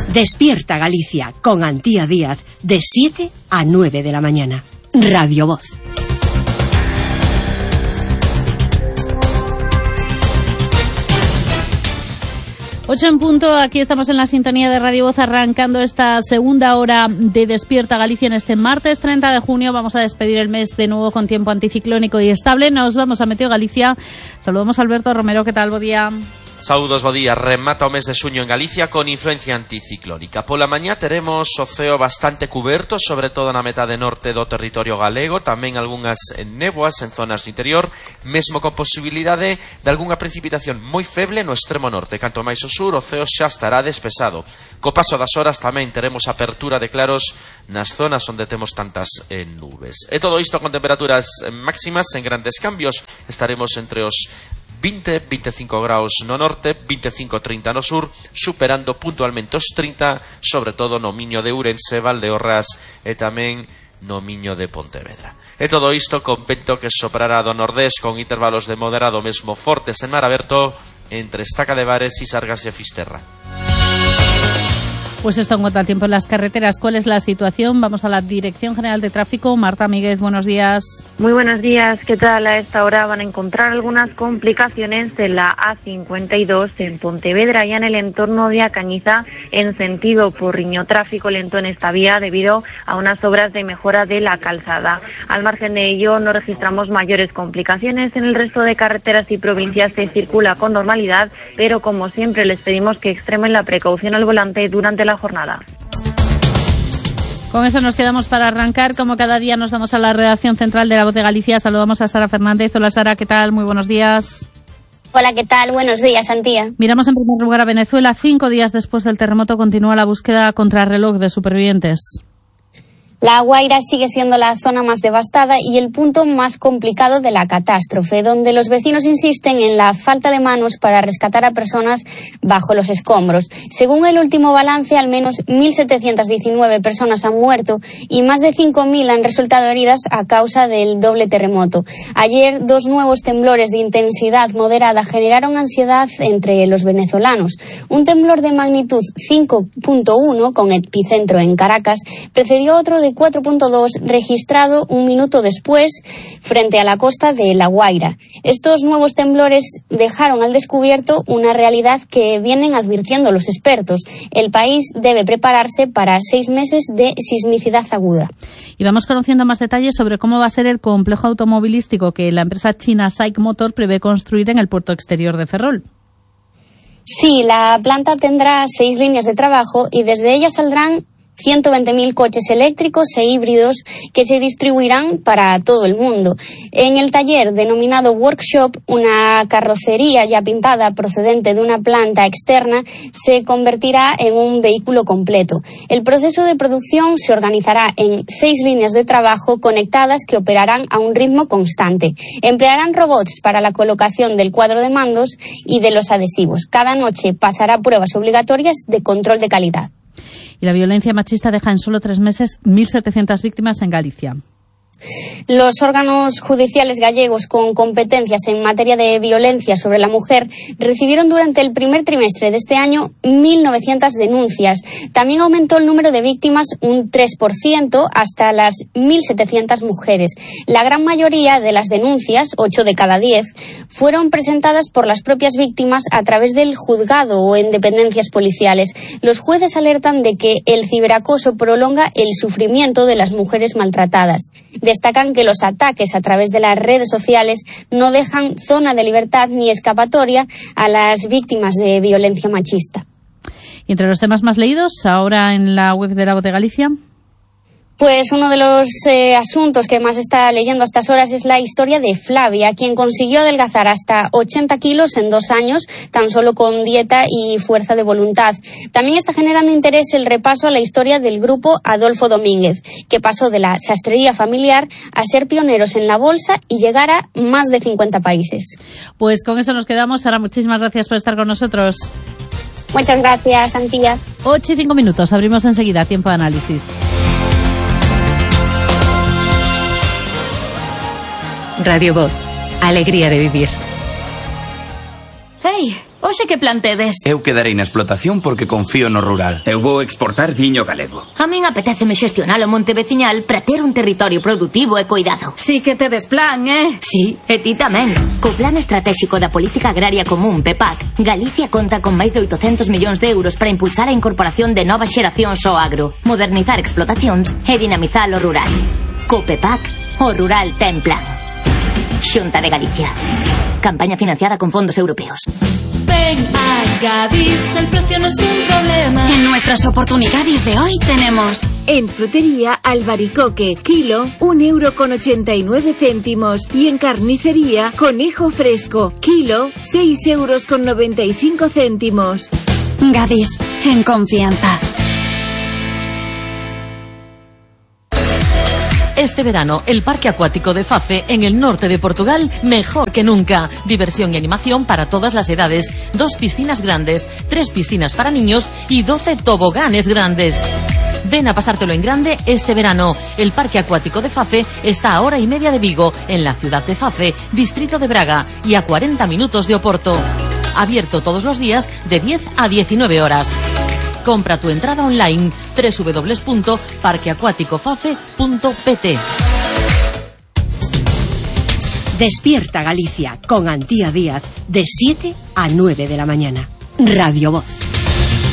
Despierta Galicia con Antía Díaz de 7 a 9 de la mañana. Radio Voz. Ocho en punto, aquí estamos en la sintonía de Radio Voz arrancando esta segunda hora de Despierta Galicia en este martes 30 de junio. Vamos a despedir el mes de nuevo con tiempo anticiclónico y estable. Nos vamos a Meteo Galicia. Saludamos a Alberto Romero, ¿qué tal? Bo día. Saúdos, bo día. Remata o mes de xuño en Galicia con influencia anticiclónica. Pola mañá teremos o ceo bastante cuberto, sobre todo na metade norte do territorio galego, tamén algunhas néboas en zonas do interior, mesmo con posibilidade de algunha precipitación moi feble no extremo norte. Canto máis ao sur, o ceo xa estará despexado. Co paso das horas tamén teremos apertura de claros nas zonas onde temos tantas nubes. E todo isto con temperaturas máximas en grandes cambios. Estaremos entre os 20-25 graus no norte, 25-30 no sur, superando puntualmente os 30, sobre todo no miño de Ourense, Valdeorras e tamén no miño de Pontevedra. E todo isto con vento que soprará do nordés con intervalos de moderado mesmo fortes en mar aberto entre Estaca de Bares e Sargas de Fisterra. Pues esto en cuanto al tiempo en las carreteras. ¿Cuál es la situación? Vamos a la Dirección General de Tráfico. Marta Míguez, buenos días. Muy buenos días. ¿Qué tal? A esta hora van a encontrar algunas complicaciones en la A52 en Pontevedra y en el entorno de Acañiza en sentido Porriño. Tráfico lento en esta vía debido a unas obras de mejora de la calzada. Al margen de ello, no registramos mayores complicaciones. En el resto de carreteras y provincias se circula con normalidad, pero como siempre les pedimos que extremen la precaución al volante durante la jornada. Con eso nos quedamos para arrancar. Como cada día nos vamos a la redacción central de La Voz de Galicia. Saludamos a Sara Fernández. Hola Sara, ¿qué tal? Muy buenos días. Hola, ¿qué tal? Buenos días, Antía. Miramos en primer lugar a Venezuela. 5 días después del terremoto continúa la búsqueda contrarreloj de supervivientes. La Guaira sigue siendo la zona más devastada y el punto más complicado de la catástrofe, donde los vecinos insisten en la falta de manos para rescatar a personas bajo los escombros. Según el último balance, al menos 1.719 personas han muerto y más de 5.000 han resultado heridas a causa del doble terremoto. Ayer, 2 nuevos temblores de intensidad moderada generaron ansiedad entre los venezolanos. Un temblor de magnitud 5.1 con epicentro en Caracas precedió otro de 4.2 registrado un minuto después frente a la costa de La Guaira. Estos nuevos temblores dejaron al descubierto una realidad que vienen advirtiendo los expertos. El país debe prepararse para 6 meses de sismicidad aguda. Y vamos conociendo más detalles sobre cómo va a ser el complejo automovilístico que la empresa china SAIC Motor prevé construir en el puerto exterior de Ferrol. Sí, la planta tendrá 6 líneas de trabajo y desde ellas saldrán 120.000 coches eléctricos e híbridos que se distribuirán para todo el mundo. En el taller denominado Workshop, una carrocería ya pintada procedente de una planta externa se convertirá en un vehículo completo. El proceso de producción se organizará en 6 líneas de trabajo conectadas que operarán a un ritmo constante. Emplearán robots para la colocación del cuadro de mandos y de los adhesivos. Cada noche pasará pruebas obligatorias de control de calidad. Y la violencia machista deja en solo 3 meses 1.700 víctimas en Galicia. Los órganos judiciales gallegos con competencias en materia de violencia sobre la mujer recibieron durante el primer trimestre de este año 1.900 denuncias. También aumentó el número de víctimas un 3% hasta las 1.700 mujeres. La gran mayoría de las denuncias, 8 de cada 10, fueron presentadas por las propias víctimas a través del juzgado o en dependencias policiales. Los jueces alertan de que el ciberacoso prolonga el sufrimiento de las mujeres maltratadas. Destacan que los ataques a través de las redes sociales no dejan zona de libertad ni escapatoria a las víctimas de violencia machista. Y entre los temas más leídos ahora en la web de La Voz de Galicia. Pues uno de los asuntos que más está leyendo a estas horas es la historia de Flavia, quien consiguió adelgazar hasta 80 kilos en 2 años, tan solo con dieta y fuerza de voluntad. También está generando interés el repaso a la historia del grupo Adolfo Domínguez, que pasó de la sastrería familiar a ser pioneros en la bolsa y llegar a más de 50 países. Pues con eso nos quedamos. Sara, muchísimas gracias por estar con nosotros. Muchas gracias, Antilla. 8:05. Abrimos enseguida tiempo de análisis. Radio Voz, alegría de vivir. ¡Hey! Oxe que plan tedes? Eu quedarei na explotación porque confío no rural. Eu vou exportar viño galego. A min apetéceme xestionar o monte veciñal para ter un territorio productivo e cuidado. Sí que tedes plan, Sí, e ti tamén. Co Plan Estratégico da Política Agraria Común, PEPAC, Galicia conta con máis de 800 millóns de euros para impulsar a incorporación de novas xeracións ao agro, modernizar explotacións e dinamizar o rural. Co PEPAC, o rural ten plan. Xunta de Galicia. Campaña financiada con fondos europeos. Ven a Gadis, el precio no es un problema. En nuestras oportunidades de hoy tenemos... En frutería, albaricoque, kilo, 1,89 €. Y en carnicería, conejo fresco, kilo, 6,95 €. Gadis, en confianza. Este verano, el Parque Acuático de Fafe, en el norte de Portugal, mejor que nunca. Diversión y animación para todas las edades. 2 piscinas grandes, 3 piscinas para niños y 12 toboganes grandes. Ven a pasártelo en grande este verano. El Parque Acuático de Fafe está a 1:30 horas de Vigo, en la ciudad de Fafe, distrito de Braga, y a 40 minutos de Oporto. Abierto todos los días de 10 a 19 horas. Compra tu entrada online www.parqueacuaticofafe.pt. Despierta Galicia con Antía Díaz de 7 a 9 de la mañana. Radio Voz.